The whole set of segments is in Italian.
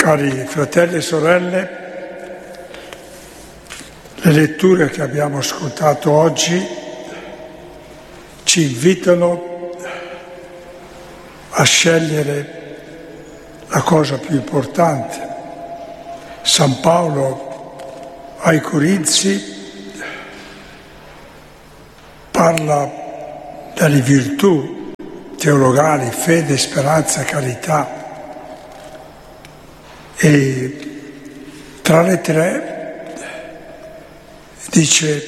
Cari fratelli e sorelle, le letture che abbiamo ascoltato oggi ci invitano a scegliere la cosa più importante. San Paolo ai Corinzi parla delle virtù teologali, fede, speranza, carità, e tra le tre dice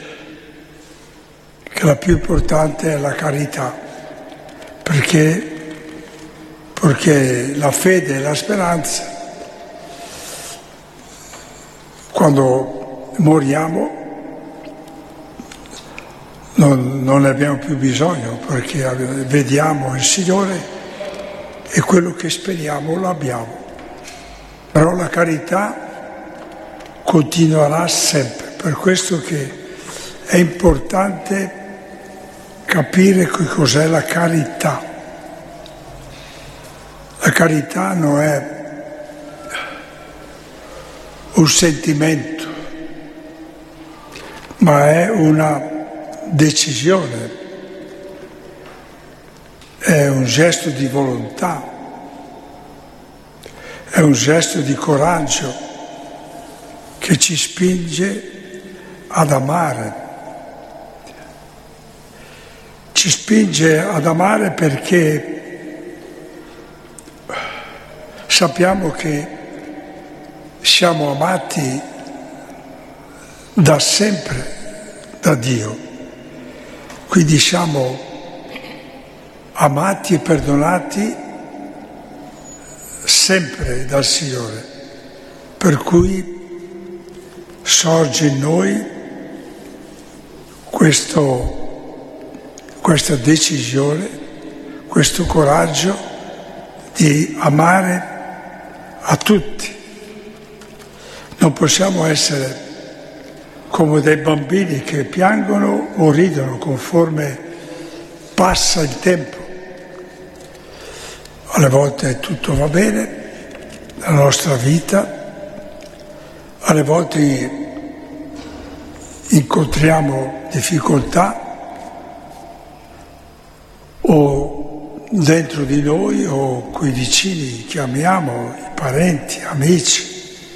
che la più importante è la carità, perché la fede e la speranza, quando moriamo, non ne abbiamo più bisogno, perché vediamo il Signore e quello che speriamo lo abbiamo. Però la carità continuerà sempre, per questo che è importante capire che cos'è la carità. La carità non è un sentimento, ma è una decisione, è un gesto di volontà, è un gesto di coraggio che ci spinge ad amare. Ci spinge ad amare perché sappiamo che siamo amati da sempre da Dio. Quindi siamo amati e perdonati sempre dal Signore, per cui sorge in noi questa decisione, questo coraggio di amare a tutti. Non possiamo essere come dei bambini che piangono o ridono conforme passa il tempo. Alle volte tutto va bene nella nostra vita, alle volte incontriamo difficoltà o dentro di noi o coi vicini che amiamo, i parenti, amici.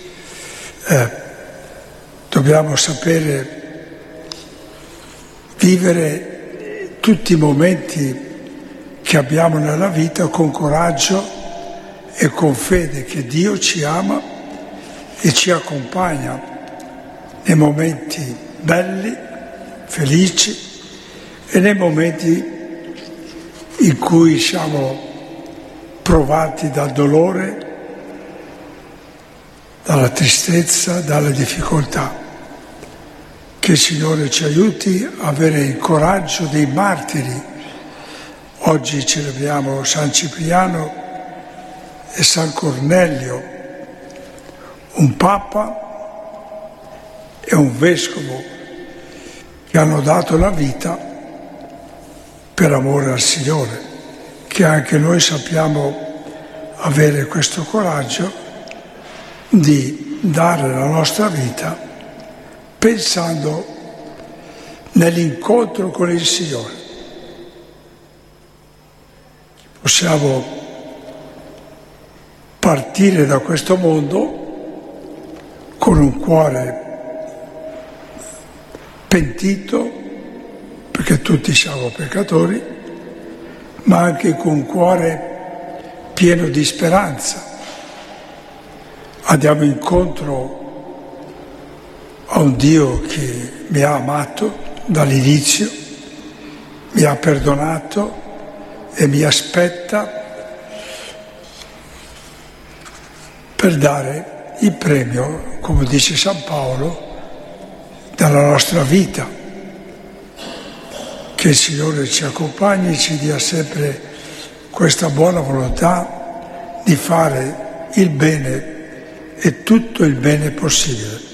Dobbiamo sapere vivere tutti i momenti che abbiamo nella vita con coraggio e con fede che Dio ci ama e ci accompagna nei momenti belli, felici e nei momenti in cui siamo provati dal dolore, dalla tristezza, dalle difficoltà. Che il Signore ci aiuti a avere il coraggio dei martiri. Oggi celebriamo San Cipriano e San Cornelio, un Papa e un Vescovo che hanno dato la vita per amore al Signore, che anche noi sappiamo avere questo coraggio di dare la nostra vita pensando nell'incontro con il Signore. Possiamo partire da questo mondo con un cuore pentito, perché tutti siamo peccatori, ma anche con un cuore pieno di speranza. Andiamo incontro a un Dio che mi ha amato dall'inizio, mi ha perdonato e mi aspetta per dare il premio, come dice San Paolo, della nostra vita. Che il Signore ci accompagni e ci dia sempre questa buona volontà di fare il bene e tutto il bene possibile.